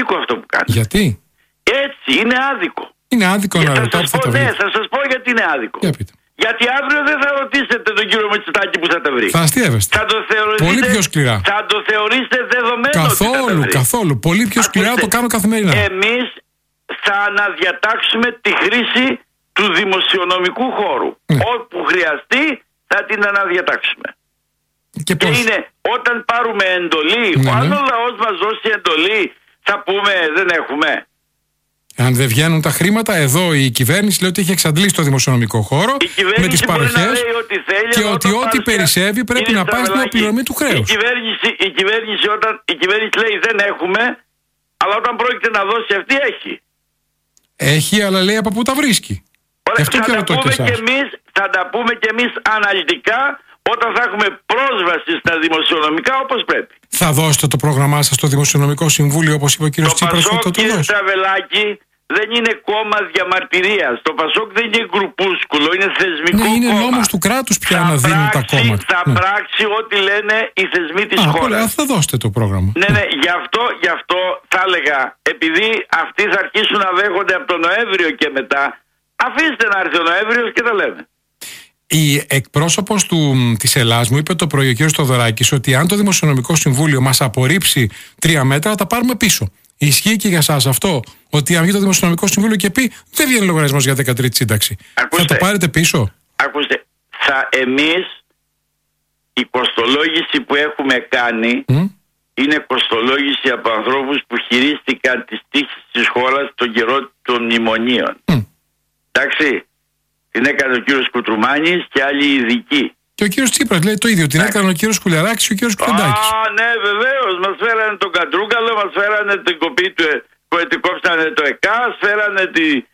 άδικο αυτό που κάνει. Γιατί? Έτσι, είναι άδικο. Είναι άδικο να ρωτάω που θα τα βρει. Ναι, θα σας πω γιατί είναι άδικο. Γιατί αύριο δεν θα ρωτήσετε τον κύριο Μητσοτάκη που θα τα βρει. Θα αστείευεστε. Πολύ πιο σκληρά. Θα το θεωρήσετε δεδομένο. Καθόλου. Πολύ πιο σκληρά το κάνω καθημερινά. Εμείς θα αναδιατάξουμε τη χρήση του δημοσιονομικού χώρου. Όπου χρειαστεί θα την αναδιατάξουμε. Και είναι όταν πάρουμε εντολή, αν ο λαός μας δώσει εντολή, θα πούμε δεν έχουμε. Αν δεν βγαίνουν τα χρήματα, εδώ η κυβέρνηση λέει ότι έχει εξαντλήσει το δημοσιονομικό χώρο με τις παροχές και ότι ό,τι περισσεύει πρέπει να πάει στην πληρωμή του χρέους. Η κυβέρνηση λέει δεν έχουμε, αλλά όταν πρόκειται να δώσει αυτή έχει. Έχει, αλλά λέει από πού τα βρίσκει. Αυτό και ρωτώ και εσάς. Θα τα πούμε και εμείς αναλυτικά όταν θα έχουμε πρόσβαση στα δημοσιονομικά όπως πρέπει. Θα δώσετε το πρόγραμμά σας στο Δημοσιονομικό Συμβούλιο όπως είπε ο κύριος Τσίπρας? Το Πασόκ, κύριε Στραβελάκη, δεν είναι κόμμα διαμαρτυρίας. Το Πασόκ δεν είναι γκρουπούσκουλο, είναι θεσμικό κόμμα. Είναι νόμος του κράτους πια να δίνουν τα κόμματα. Θα πράξει ό,τι λένε οι θεσμοί της χώρας. Θα δώσετε το πρόγραμμα. Ναι, γι' αυτό θα έλεγα, επειδή αυτοί θα αρχίσουν να δέχονται από τον Νοέμβριο και μετά, αφήστε να έρθει ο Νοέμβριος και τα λέμε. Η εκπρόσωπος της Ελλάς μου είπε το πρωί, ο κ. Θοδωράκης, ότι αν το Δημοσιονομικό Συμβούλιο μας απορρίψει 3 μέτρα, θα τα πάρουμε πίσω. Ισχύει και για σας αυτό, ότι αν βγει το Δημοσιονομικό Συμβούλιο και πει δεν βγαίνει λογαριασμός για 13η σύνταξη, θα το πάρετε πίσω? Ακούστε, εμείς η κοστολόγηση που έχουμε κάνει είναι κοστολόγηση από ανθρώπους που χειρίστηκαν τις τύχες της χώρας τον καιρό των μνημονίων. Εντάξει. Την έκανε ο κύριος Κουτρουμάνης και άλλοι ειδικοί. Και ο κύριος Τσίπρας λέει το ίδιο. Την έκανε ο κύριος Κουλιαράκης και ο κύριος Κουφεντάκης. Ναι, βεβαίως. Μας φέρανε τον Κατρούγκαλο, μας φέρανε την κοπή του, κόψανε το ΕΚΑΣ, φέρανε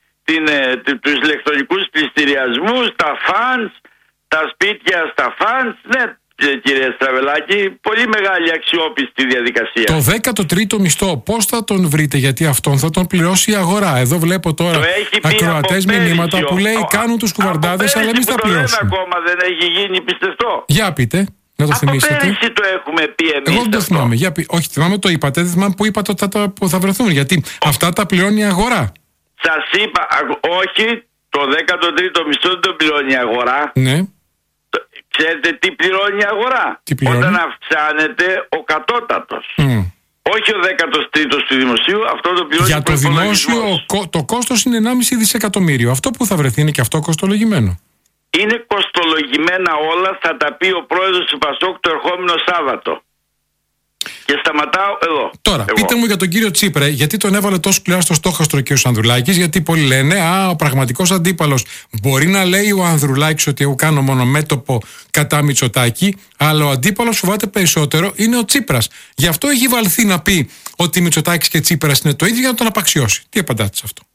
τους ηλεκτρονικούς πληστηριασμούς, τα φαντς, τα σπίτια στα φαντς. Ναι, κύριε Στραβελάκη, πολύ μεγάλη αξιόπιστη διαδικασία. Το 13ο μισθό, πώς θα τον βρείτε? Γιατί αυτόν θα τον πληρώσει η αγορά. Εδώ βλέπω τώρα ακροατές μηνύματα που λέει κάνουν τους κουβαρντάδες, αλλά εμείς θα πληρώσουμε. Ακόμα δεν έχει γίνει πιστευτό. Για πείτε, να το θυμίσετε. Από πέρυσι το έχουμε πει εμείς. Εγώ δεν το θυμάμαι. Όχι, θυμάμαι το είπατε, δεν θυμάμαι που είπατε ότι θα βρεθούν. Γιατί αυτά τα πληρώνει η αγορά. Σας είπα, όχι, το 13ο μισθό δεν το πληρώνει η αγορά. Ναι. Ξέρετε τι πληρώνει η αγορά? Όταν αυξάνεται ο κατώτατος. Όχι ο 13ος του δημοσίου, αυτό το πληρώνει. Για το δημόσιο το κόστος είναι 1,5 δισεκατομμύριο. Αυτό που θα βρεθεί είναι και αυτό κοστολογημένο. Είναι κοστολογημένα όλα, θα τα πει ο πρόεδρος του Πασόκ το ερχόμενο Σάββατο. Και σταματάω εδώ. Τώρα, πείτε μου για τον κύριο Τσίπρα, γιατί τον έβαλε τόσο σκληρά στο στόχαστρο ο κύριος Ανδρουλάκης? Γιατί πολλοί λένε, ο πραγματικός αντίπαλος μπορεί να λέει ο Ανδρουλάκης ότι εγώ κάνω μόνο μέτωπο κατά Μητσοτάκη, αλλά ο αντίπαλος φοβάται περισσότερο είναι ο Τσίπρας. Γι' αυτό έχει βαλθεί να πει ότι Μητσοτάκης και Τσίπρας είναι το ίδιο, για να τον απαξιώσει. Τι απαντάτε σε αυτό?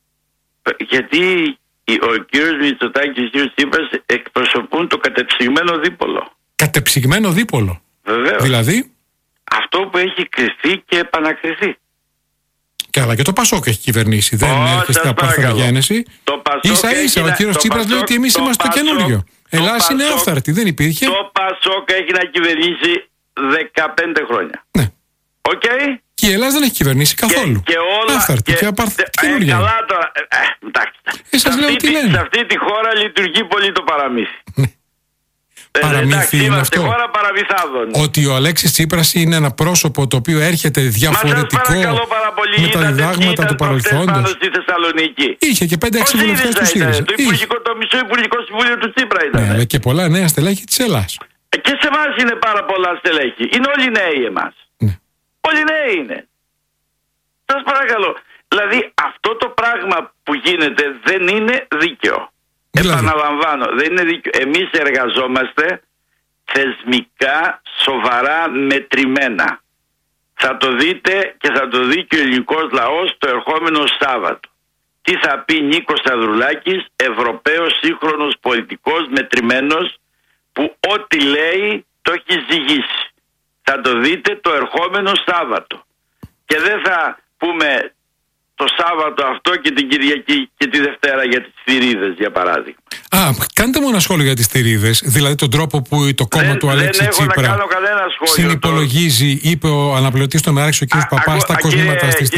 Γιατί ο κύριος Μητσοτάκης και ο κύριος Τσίπρας εκπροσωπούν το κατεψυγμένο δίπολο. Κατεψυγμένο δίπολο? Βεβαίως. Δηλαδή? Αυτό που έχει κρυφθεί και επανακριθεί. Αλλά και το Πασόκ έχει κυβερνήσει. Δεν έρχεστε από αυθρογέννηση. Ίσα-ίσα ο κύριος Τσίπρας λέει ότι εμείς είμαστε το καινούριο. Ελλάς είναι άφθαρτη, δεν υπήρχε. Το Πασόκ έχει να κυβερνήσει 15 χρόνια. Ναι. Οκ. Και η Ελλάς δεν έχει κυβερνήσει καθόλου. Και όλα. Άφθαρτη και καινούργια. Καλά τώρα. Εντάξει. Σε αυτή τη χώρα λειτουργεί πολύ το παραμύθι. Παραμύθι είναι αυτό. Χώρα παραμυθάδων. Ότι ο Αλέξης Τσίπρας είναι ένα πρόσωπο το οποίο έρχεται διαφορετικό με τα διδάγματα του παρελθόντος. Στη Θεσσαλονίκη. Είχε και 5-6 βουλευτές του ΣΥΡΙΖΑ. Το μισό υπουργικό συμβούλιο του Τσίπρα ήταν. Ναι, αλλά και πολλά νέα στελέχη της Ελλάς. Και σε εμάς είναι πάρα πολλά στελέχη. Είναι όλοι νέοι εμάς. Ναι. Όλοι νέοι είναι. Σας παρακαλώ. Δηλαδή αυτό το πράγμα που γίνεται δεν είναι δίκαιο. Επαναλαμβάνω, δεν είναι δίκαιο. Εμείς εργαζόμαστε θεσμικά, σοβαρά, μετρημένα. Θα το δείτε και θα το δει και ο ελληνικός λαός το ερχόμενο Σάββατο. Τι θα πει Νίκος Ανδρουλάκης, Ευρωπαίος σύγχρονος πολιτικός μετρημένος, που ό,τι λέει το έχει ζυγίσει. Θα το δείτε το ερχόμενο Σάββατο. Και δεν θα πούμε το Σάββατο αυτό και την Κυριακή και τη Δευτέρα για τις θηρίδες, για παράδειγμα. Κάντε μου ένα σχόλιο για τις θηρίδες, δηλαδή τον τρόπο που το κόμμα του Αλέξη Τσίπρα συνυπολογίζει, είπε ο αναπληρωτής του Μεράρχης ο κ. Παπάς, τα κοσμήματα στις